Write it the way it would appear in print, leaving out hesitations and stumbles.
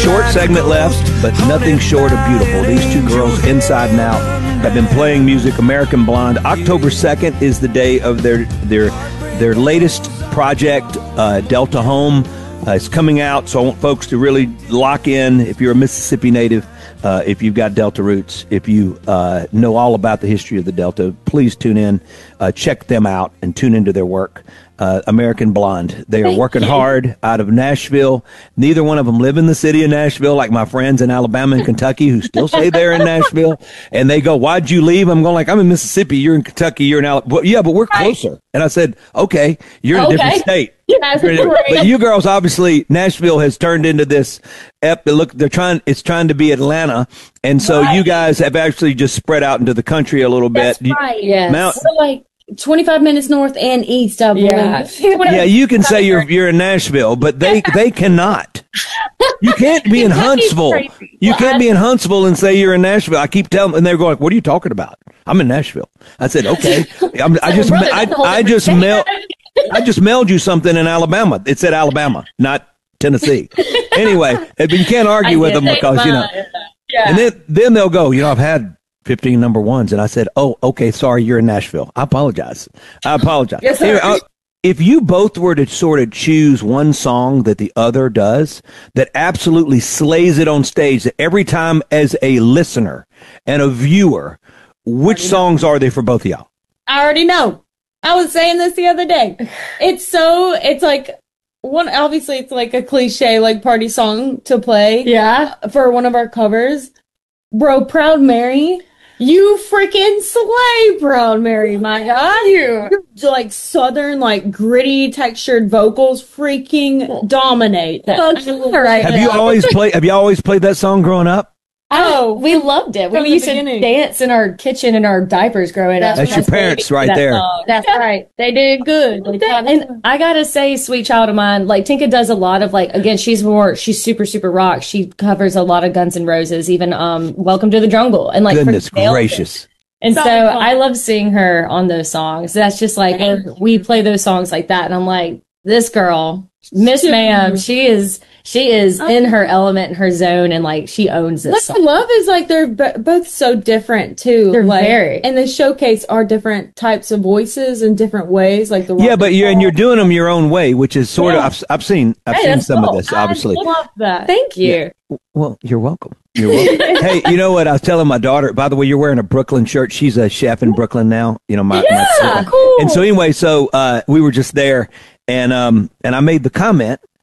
short segment left, but nothing short of beautiful. These two girls, inside and out, have been playing music. American Blonde. October 2nd is the day of their latest project, Delta Home. It's coming out, so I want folks to really lock in. If you're a Mississippi native, if you've got Delta roots, if you know all about the history of the Delta, please tune in, check them out, and tune into their work. American Blonde. They are working hard out of Nashville. Neither one of them live in the city of Nashville, like my friends in Alabama and Kentucky who still say they're in Nashville. And they go, "Why'd you leave?" I'm going like, "I'm in Mississippi. You're in Kentucky. You're in Alabama." Well, yeah, but we're closer. And I said, "Okay, you're in a different state." But you girls, obviously, Nashville has turned into this. It's trying to be Atlanta, and so you guys have actually just spread out into the country a little bit. That's right. Yes. So like 25 minutes north and east, I believe. Yeah, you can say you're in Nashville, but they cannot. You can't be in Huntsville. You can't be in Huntsville and say you're in Nashville. I keep telling them, and they're going, "What are you talking about?" I'm in Nashville. I said, "Okay." I just mailed you something in Alabama. It said Alabama, not Tennessee. Anyway, but you can't argue with them because, you know. Yeah. And then they'll go, "I've had 15 number ones." And I said, "Oh, okay, sorry, you're in Nashville. I apologize." Yes, anyway, if you both were to sort of choose one song that the other does that absolutely slays it on stage, that every time as a listener and a viewer, which songs are they for both of y'all? I already know. I was saying this the other day. It's like obviously it's like a cliche, like party song to play. Yeah. For one of our covers. Bro, Proud Mary. You freaking slay, Proud Mary, my God. You're like southern, like gritty textured vocals freaking dominate. Have you always played that song growing up? Oh, we loved it. We used to dance in our kitchen in our diapers growing up. That's your parents right there. That's right. They did good. And I gotta say, Sweet Child of Mine, like Tinka does a lot of like, again, she's super, super rock. She covers a lot of Guns N' Roses, even Welcome to the Jungle. And like, goodness gracious. And so I love seeing her on those songs. That's just like, we play those songs like that. And I'm like, this girl, Miss Ma'am, she is in her element, in her zone, and like she owns this song. What I love is like they're both so different too. They're like, very, and they showcase our different types of voices in different ways. Like but you're doing them your own way, which is sort of I've seen some of this. Obviously, I love that. Thank you. Yeah. Well, you're welcome. You're welcome. Hey, you know what? I was telling my daughter. By the way, you're wearing a Brooklyn shirt. She's a chef in Brooklyn now. My cool. And so anyway, we were just there, and I made the comment